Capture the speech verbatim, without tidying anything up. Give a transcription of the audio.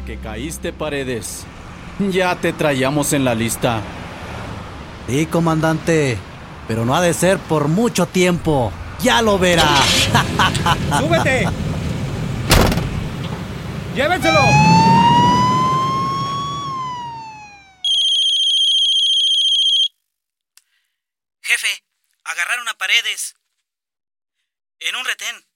que caíste, Paredes. Ya te traíamos en la lista. Sí, comandante, pero no ha de ser por mucho tiempo. ¡Ya lo verá! ¡Súbete! ¡Llévenselo! Jefe, agarraron a Paredes en un retén.